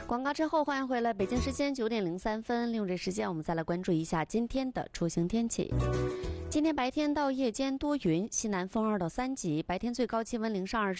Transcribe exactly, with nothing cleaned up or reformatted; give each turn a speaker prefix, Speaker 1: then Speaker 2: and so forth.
Speaker 1: 广告之后欢迎回来，北京时间九点零三分，利用这时间我们再来关注一下今天的出行天气。今天白天到夜间多云，西南风二到三级，白天最高气温零上二十